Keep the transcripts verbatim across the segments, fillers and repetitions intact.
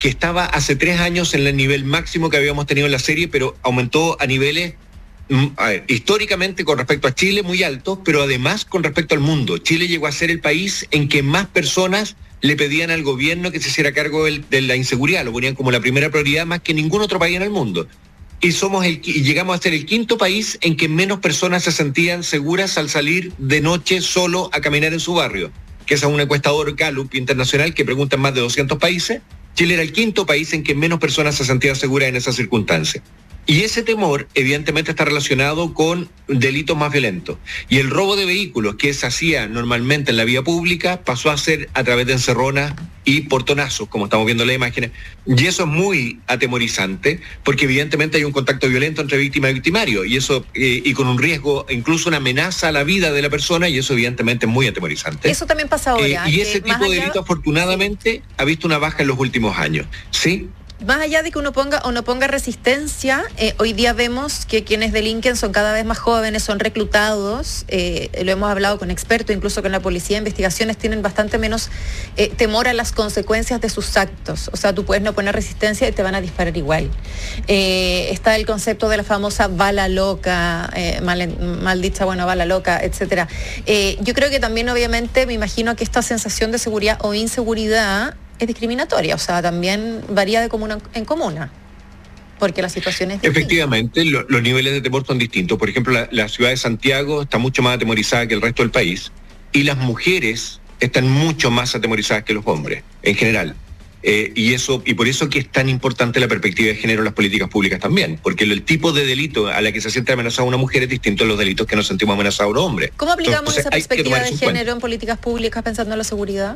que estaba hace tres años en el nivel máximo que habíamos tenido en la serie, pero aumentó a niveles, a ver, históricamente con respecto a Chile muy altos, pero además con respecto al mundo. Chile llegó a ser el país en que más personas le pedían al gobierno que se hiciera cargo del, de la inseguridad, lo ponían como la primera prioridad más que ningún otro país en el mundo. Y somos el y llegamos a ser el quinto país en que menos personas se sentían seguras al salir de noche solo a caminar en su barrio, que esa es una encuesta Gallup internacional que pregunta en más de doscientos países. Chile era el quinto país en que menos personas se sentían seguras en esas circunstancias. Y ese temor evidentemente está relacionado con delitos más violentos. Y el robo de vehículos que se hacía normalmente en la vía pública pasó a ser a través de encerronas y portonazos, como estamos viendo en las imágenes. Y eso es muy atemorizante, porque evidentemente hay un contacto violento entre víctima y victimario, y eso eh, y con un riesgo, incluso una amenaza a la vida de la persona, y eso evidentemente es muy atemorizante. Eso también pasa ahora. Eh, y ese tipo de delito, afortunadamente, ha visto una baja en los últimos años. ¿Sí? Más allá de que uno ponga o no ponga resistencia, eh, hoy día vemos que quienes delinquen son cada vez más jóvenes, son reclutados, eh, lo hemos hablado con expertos, incluso con la policía, investigaciones, tienen bastante menos eh, temor a las consecuencias de sus actos. O sea, tú puedes no poner resistencia y te van a disparar igual. Eh, está el concepto de la famosa bala loca, eh, mal, mal dicha, bueno, bala loca, etcétera. Eh, yo creo que también, obviamente, me imagino que esta sensación de seguridad o inseguridad es discriminatoria, o sea, también varía de comuna en comuna, porque la situación es distinta. Efectivamente, lo, los niveles de temor son distintos. Por ejemplo, la, la ciudad de Santiago está mucho más atemorizada que el resto del país, y las mujeres están mucho más atemorizadas que los hombres, en general. Eh, y eso y por eso que es tan importante la perspectiva de género en las políticas públicas también, porque el, el tipo de delito a la que se siente amenazada una mujer es distinto a los delitos que nos sentimos amenazados los hombres. ¿Cómo aplicamos Entonces, esa perspectiva de género cuenta. en políticas públicas pensando en la seguridad?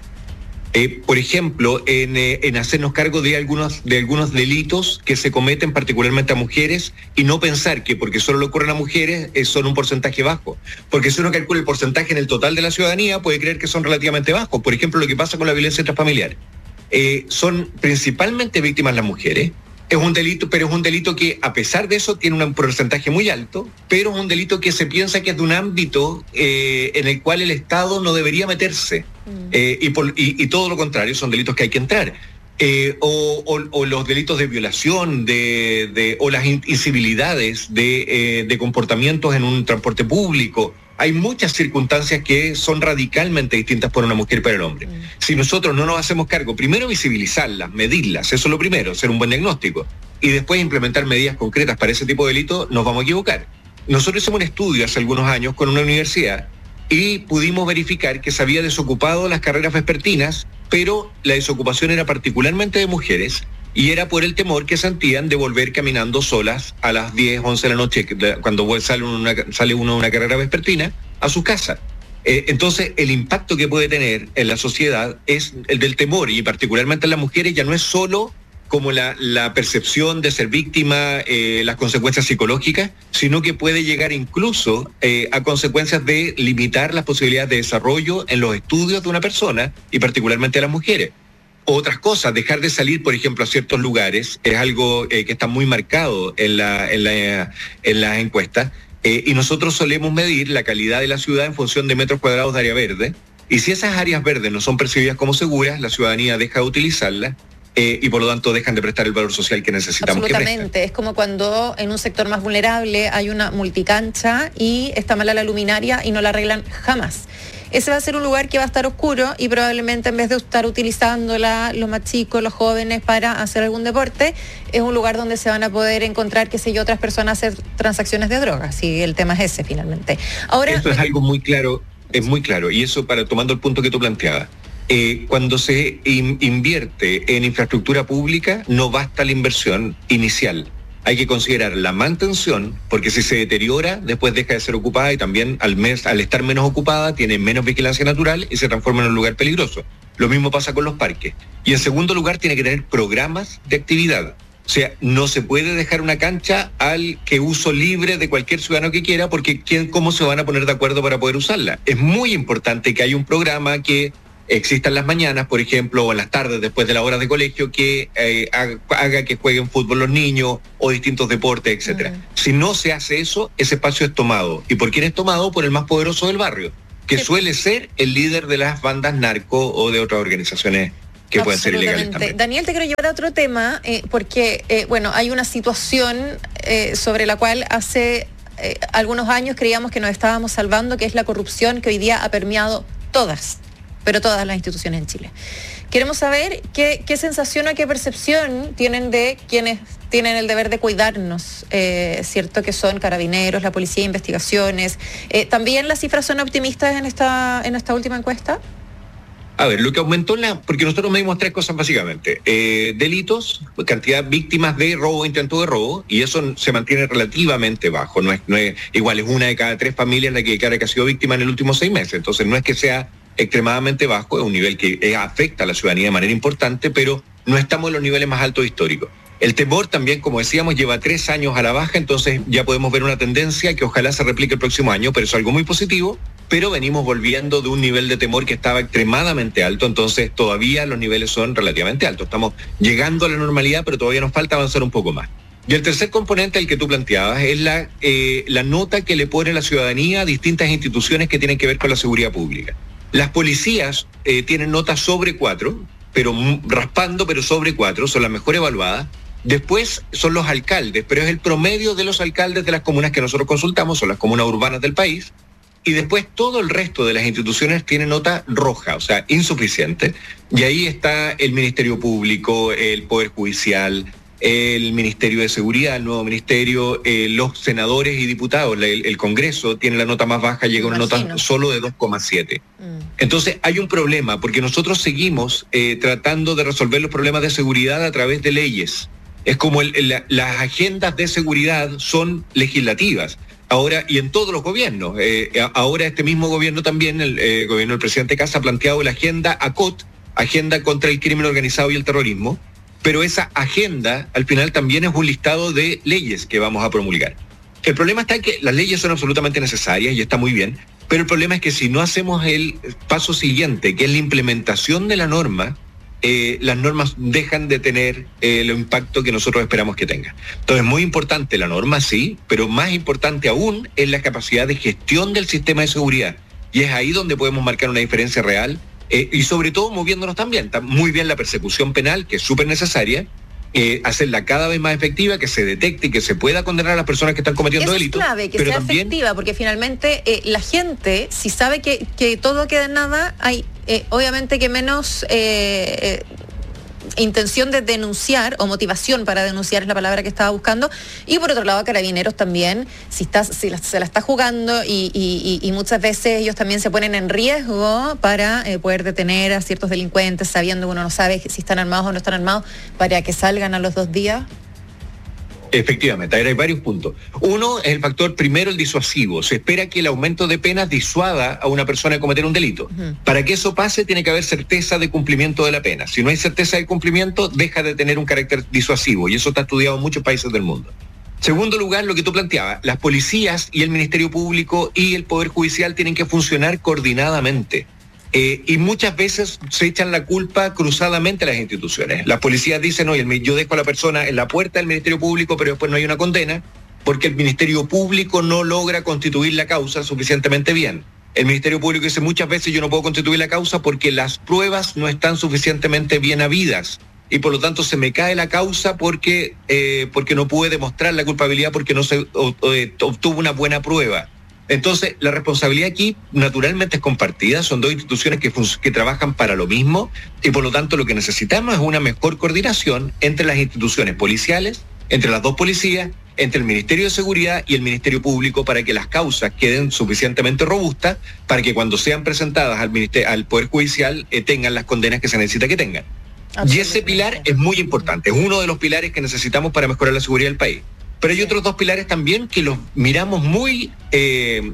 Eh, por ejemplo, en, eh, en hacernos cargo de algunos, de algunos delitos que se cometen particularmente a mujeres, y no pensar que porque solo le ocurren a mujeres eh, son un porcentaje bajo. Porque si uno calcula el porcentaje en el total de la ciudadanía, puede creer que son relativamente bajos. Por ejemplo, lo que pasa con la violencia intrafamiliar. Eh, son principalmente víctimas las mujeres. Es un delito, pero es un delito que, a pesar de eso, tiene un porcentaje muy alto, pero es un delito que se piensa que es de un ámbito eh, en el cual el Estado no debería meterse. Mm. Eh, y, por, y, y todo lo contrario, son delitos que hay que entrar. Eh, o, o, o los delitos de violación, de, de, o las incivilidades de, eh, de comportamientos en un transporte público. Hay muchas circunstancias que son radicalmente distintas por una mujer y para el hombre. Mm. Si nosotros no nos hacemos cargo, primero visibilizarlas, medirlas, eso es lo primero, hacer un buen diagnóstico, y después implementar medidas concretas para ese tipo de delitos, nos vamos a equivocar. Nosotros hicimos un estudio hace algunos años con una universidad y pudimos verificar que se había desocupado las carreras vespertinas, pero la desocupación era particularmente de mujeres, y era por el temor que sentían de volver caminando solas a las diez, once de la noche, cuando sale, una, sale uno de una carrera vespertina, a su casa. Eh, entonces, el impacto que puede tener en la sociedad es el del temor, y particularmente en las mujeres ya no es solo como la, la percepción de ser víctima, eh, las consecuencias psicológicas, sino que puede llegar incluso eh, a consecuencias de limitar las posibilidades de desarrollo en los estudios de una persona, y particularmente a las mujeres. Otras cosas, dejar de salir, por ejemplo, a ciertos lugares, es algo eh, que está muy marcado en, la, en, la, en las encuestas, eh, y nosotros solemos medir la calidad de la ciudad en función de metros cuadrados de área verde, y si esas áreas verdes no son percibidas como seguras, la ciudadanía deja de utilizarlas, eh, y por lo tanto dejan de prestar el valor social que necesitamos. Absolutamente, que es como cuando en un sector más vulnerable hay una multicancha y está mala la luminaria y no la arreglan jamás. Ese va a ser un lugar que va a estar oscuro, y probablemente en vez de estar utilizándola los más chicos, los jóvenes, para hacer algún deporte, es un lugar donde se van a poder encontrar, qué sé yo, otras personas hacer transacciones de drogas, y el tema es ese finalmente. Ahora, esto es algo muy claro, es muy claro, y eso para tomando el punto que tú planteabas. Eh, cuando se in, invierte en infraestructura pública, no basta la inversión inicial. Hay que considerar la mantención, porque si se deteriora, después deja de ser ocupada, y también al, mes, al estar menos ocupada tiene menos vigilancia natural y se transforma en un lugar peligroso. Lo mismo pasa con los parques. Y en segundo lugar, tiene que tener programas de actividad. O sea, no se puede dejar una cancha al que uso libre de cualquier ciudadano que quiera, porque ¿quién, cómo se van a poner de acuerdo para poder usarla? Es muy importante que haya un programa que existan las mañanas, por ejemplo, o en las tardes después de la hora de colegio, que eh, haga que jueguen fútbol los niños o distintos deportes, etcétera. Uh-huh. Si no se hace eso, ese espacio es tomado. ¿Y por quién es tomado? Por el más poderoso del barrio, que sí. suele ser el líder de las bandas narco o de otras organizaciones que pueden ser ilegales también. Daniel, te quiero llevar a otro tema, eh, porque, eh, bueno, hay una situación eh, sobre la cual hace eh, algunos años creíamos que nos estábamos salvando, que es la corrupción que hoy día ha permeado todas, pero todas las instituciones en Chile. Queremos saber qué, qué sensación o qué percepción tienen de quienes tienen el deber de cuidarnos, eh, cierto que son carabineros, la policía, investigaciones. Eh, ¿También las cifras son optimistas en esta, en esta última encuesta? A ver, lo que aumentó la... Porque nosotros medimos tres cosas básicamente. Eh, delitos, cantidad de víctimas de robo, intento de robo, y eso se mantiene relativamente bajo. No es, no es igual, es una de cada tres familias la que declara que ha sido víctima en el último seis meses. Entonces no es que sea extremadamente bajo, es un nivel que eh, afecta a la ciudadanía de manera importante, pero no estamos en los niveles más altos históricos. El temor también, como decíamos, lleva tres años a la baja, entonces ya podemos ver una tendencia que ojalá se replique el próximo año, pero es algo muy positivo, pero venimos volviendo de un nivel de temor que estaba extremadamente alto, entonces todavía los niveles son relativamente altos. Estamos llegando a la normalidad, pero todavía nos falta avanzar un poco más. Y el tercer componente, el que tú planteabas, es la, eh, la nota que le pone la ciudadanía a distintas instituciones que tienen que ver con la seguridad pública. Las policías eh, tienen notas sobre cuatro, pero raspando, pero sobre cuatro, son las mejor evaluadas. Después son los alcaldes, pero es el promedio de los alcaldes de las comunas que nosotros consultamos, son las comunas urbanas del país. Y después todo el resto de las instituciones tiene nota roja, o sea, insuficiente. Y ahí está el Ministerio Público, el Poder Judicial, el Ministerio de Seguridad, el nuevo ministerio, eh, los senadores y diputados, el, el Congreso tiene la nota más baja, llega a una nota solo de dos coma siete. Mm. Entonces hay un problema, porque nosotros seguimos eh, tratando de resolver los problemas de seguridad a través de leyes. Es como el, el, las agendas de seguridad son legislativas. Ahora, y en todos los gobiernos, eh, ahora este mismo gobierno también, el eh, gobierno del presidente Kast ha planteado la agenda A C O T, Agenda contra el Crimen Organizado y el Terrorismo, pero esa agenda al final también es un listado de leyes que vamos a promulgar. El problema está en que las leyes son absolutamente necesarias y está muy bien, pero el problema es que si no hacemos el paso siguiente, que es la implementación de la norma, eh, las normas dejan de tener eh, el impacto que nosotros esperamos que tenga. Entonces, muy importante la norma, sí, pero más importante aún es la capacidad de gestión del sistema de seguridad. Y es ahí donde podemos marcar una diferencia real. Eh, y sobre todo moviéndonos también, está muy bien la persecución penal, que es súper necesaria, eh, hacerla cada vez más efectiva, que se detecte y que se pueda condenar a las personas que están cometiendo Eso delitos. Es clave, que pero sea también... efectiva, porque finalmente eh, la gente, si sabe que, que todo queda en nada, hay eh, obviamente que menos... Eh, eh, intención de denunciar o motivación para denunciar es la palabra que estaba buscando, y por otro lado Carabineros también, si, está, si la, se la está jugando y, y, y muchas veces ellos también se ponen en riesgo para eh, poder detener a ciertos delincuentes, sabiendo que uno no sabe si están armados o no están armados, para que salgan a los dos días. Efectivamente, hay varios puntos. Uno es el factor primero, el disuasivo. Se espera que el aumento de penas disuada a una persona de cometer un delito. Uh-huh. Para que eso pase tiene que haber certeza de cumplimiento de la pena. Si no hay certeza de cumplimiento, deja de tener un carácter disuasivo, y eso está estudiado en muchos países del mundo. Segundo lugar, lo que tú planteabas, las policías y el Ministerio Público y el Poder Judicial tienen que funcionar coordinadamente. Eh, y muchas veces se echan la culpa cruzadamente a las instituciones. Las policías dicen, oye, yo dejo a la persona en la puerta del Ministerio Público, pero después no hay una condena, porque el Ministerio Público no logra constituir la causa suficientemente bien. El Ministerio Público dice muchas veces, yo no puedo constituir la causa porque las pruebas no están suficientemente bien habidas, y por lo tanto se me cae la causa porque, eh, porque no pude demostrar la culpabilidad, porque no se obtuvo una buena prueba. Entonces, la responsabilidad aquí naturalmente es compartida, son dos instituciones que, que trabajan para lo mismo, y por lo tanto lo que necesitamos es una mejor coordinación entre las instituciones policiales, entre las dos policías, entre el Ministerio de Seguridad y el Ministerio Público, para que las causas queden suficientemente robustas, para que cuando sean presentadas al, ministerio, al Poder Judicial eh, tengan las condenas que se necesita que tengan. Y ese pilar es muy importante, es uno de los pilares que necesitamos para mejorar la seguridad del país. Pero hay otros dos pilares también que los miramos muy eh,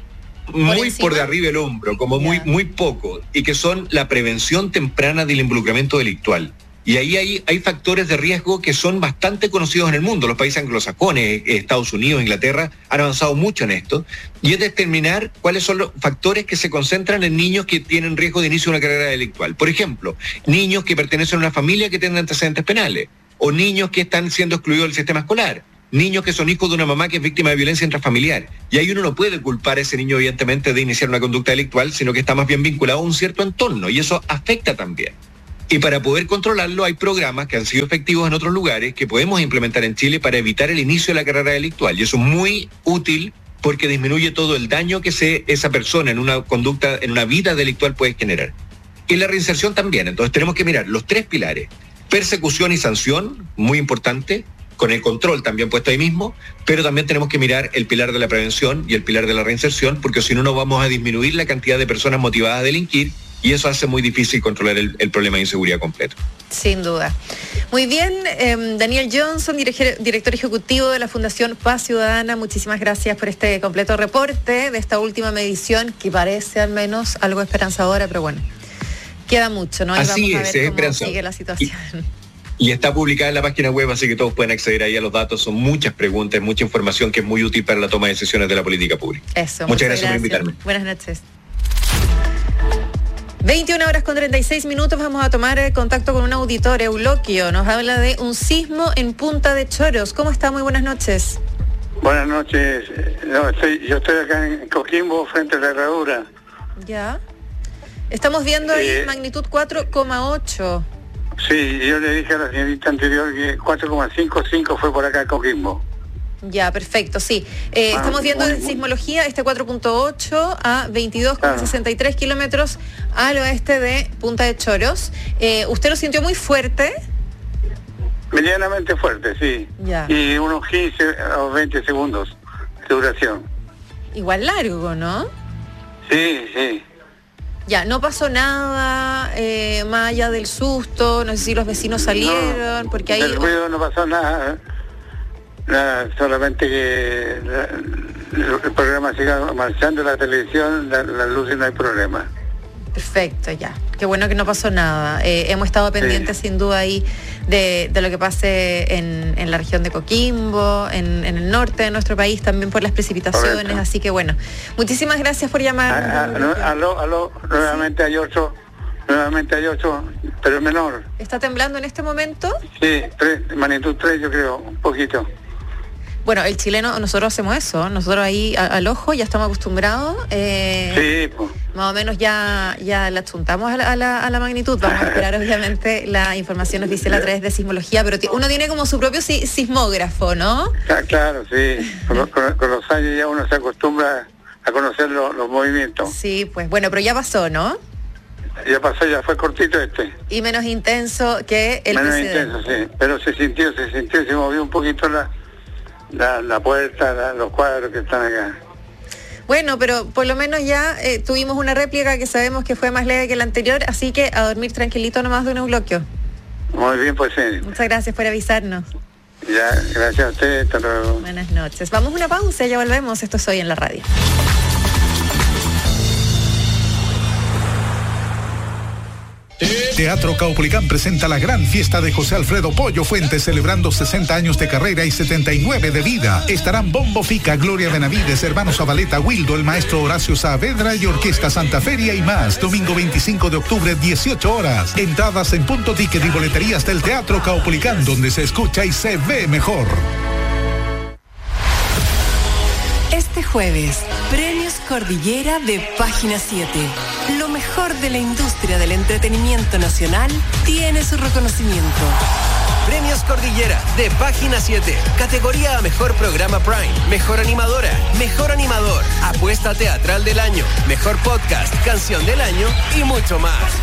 muy por, por de arriba del hombro, como yeah. muy, muy poco, y que son la prevención temprana del involucramiento delictual. Y ahí hay, hay factores de riesgo que son bastante conocidos en el mundo. Los países anglosajones, Estados Unidos, Inglaterra, han avanzado mucho en esto. Y es determinar cuáles son los factores que se concentran en niños que tienen riesgo de inicio de una carrera delictual. Por ejemplo, niños que pertenecen a una familia que tienen antecedentes penales, o niños que están siendo excluidos del sistema escolar, niños que son hijos de una mamá que es víctima de violencia intrafamiliar. Y ahí uno no puede culpar a ese niño, evidentemente, de iniciar una conducta delictual, sino que está más bien vinculado a un cierto entorno, y eso afecta también. Y para poder controlarlo hay programas que han sido efectivos en otros lugares que podemos implementar en Chile para evitar el inicio de la carrera delictual. Y eso es muy útil porque disminuye todo el daño que se, esa persona en una conducta, en una vida delictual puede generar. Y la reinserción también. Entonces tenemos que mirar los tres pilares. Persecución y sanción, muy importante, con el control también puesto ahí mismo, pero también tenemos que mirar el pilar de la prevención y el pilar de la reinserción, porque si no, no vamos a disminuir la cantidad de personas motivadas a delinquir, y eso hace muy difícil controlar el, el problema de inseguridad completo. Sin duda. Muy bien, eh, Daniel Johnson, dirigir, director ejecutivo de la Fundación Paz Ciudadana, muchísimas gracias por este completo reporte de esta última medición, que parece al menos algo esperanzadora, pero bueno, queda mucho, ¿no? Y así vamos es, a ver es cómo esperanzador. sigue la situación. Y, y está publicada en la página web, así que todos pueden acceder ahí a los datos. Son muchas preguntas, mucha información que es muy útil para la toma de decisiones de la política pública. Eso, muchas, muchas gracias, gracias por invitarme. Buenas noches. veintiuna horas con treinta y seis minutos, vamos a tomar eh, contacto con un auditor, Euloquio. Nos habla de un sismo en Punta de Choros. ¿Cómo está? Muy buenas noches. Buenas noches. No, estoy, yo estoy acá en Coquimbo, frente a la herradura. Ya. Estamos viendo ahí eh, magnitud cuatro coma ocho. Sí, yo le dije a la señorita anterior que cuatro coma cinco cinco fue por acá en Coquimbo. Ya, perfecto, sí. Eh, ah, estamos viendo en sismología este cuatro punto ocho a veintidós coma sesenta y tres claro. kilómetros al oeste de Punta de Choros. Eh, ¿Usted lo sintió muy fuerte? Medianamente fuerte, sí. Ya. Y unos quince o veinte segundos de duración. Igual largo, ¿no? Sí, sí. Ya, no pasó nada eh, más allá del susto, no sé si los vecinos salieron, no, porque ahí... del ruido no pasó nada. Nada, solamente que la, el programa siga marchando, la televisión, la, las luces, no hay problema. Perfecto, ya. Qué bueno que no pasó nada. Eh, hemos estado pendientes sí. sin duda ahí de, de lo que pase en, en la región de Coquimbo, en, en el norte de nuestro país, también por las precipitaciones. Correcto. Así que bueno, muchísimas gracias por llamar. Ah, ah, no, aló, aló, nuevamente hay otro, nuevamente hay otro, pero menor. ¿Está temblando en este momento? Sí, tres, magnitud tres yo creo, un poquito. Bueno, el chileno, nosotros hacemos eso, nosotros ahí a, al ojo ya estamos acostumbrados. Eh, sí, pues. Más o menos ya, ya la achuntamos a la, a, la, a la magnitud. Vamos a esperar obviamente la información oficial a través de sismología, pero t- uno tiene como su propio si- sismógrafo, ¿no? Claro, sí. Con, con, con los años ya uno se acostumbra a conocer lo, los movimientos. Sí, pues bueno, pero ya pasó, ¿no? Ya pasó, ya fue cortito este. Y menos intenso que el Menos precedente. intenso, sí. Pero se sintió, se sintió, se movió un poquito la... La, la puerta, la, los cuadros que están acá. Bueno, pero por lo menos ya eh, tuvimos una réplica que sabemos que fue más leve que la anterior, así que a dormir tranquilito nomás de un Euloquio. Muy bien, pues sí. Muchas gracias por avisarnos. Ya, gracias a usted, hasta luego. Buenas noches. Vamos a una pausa, ya volvemos. Esto es Hoy en la Radio. Teatro Caupolicán presenta la gran fiesta de José Alfredo Pollo Fuentes, celebrando sesenta años de carrera y setenta y nueve de vida. Estarán Bombo Fica, Gloria Benavides, Hermano Zabaleta, Wildo, el maestro Horacio Saavedra y Orquesta Santa Feria y más. Domingo veinticinco de octubre, dieciocho horas. Entradas en Punto Ticket y boleterías del Teatro Caupolicán, donde se escucha y se ve mejor. Este jueves, Premios Cordillera de Página siete. Lo mejor de la industria del entretenimiento nacional tiene su reconocimiento. Premios Cordillera de Página siete. Categoría a Mejor Programa Prime, Mejor Animadora, Mejor Animador, Apuesta Teatral del Año, Mejor Podcast, Canción del Año y mucho más.